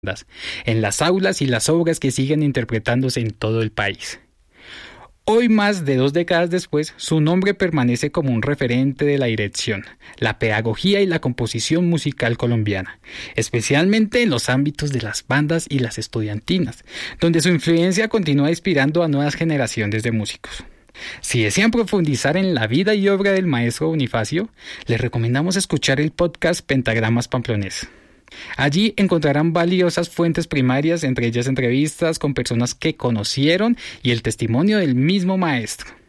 en las aulas y las obras que siguen interpretándose en todo el país. Hoy, más de 2 décadas después, su nombre permanece como un referente de la dirección, la pedagogía y la composición musical colombiana, especialmente en los ámbitos de las bandas y las estudiantinas, donde su influencia continúa inspirando a nuevas generaciones de músicos. Si desean profundizar en la vida y obra del maestro Bonifacio, les recomendamos escuchar el podcast Pentagramas Pamplonés. Allí encontrarán valiosas fuentes primarias, entre ellas entrevistas con personas que conocieron y el testimonio del mismo maestro.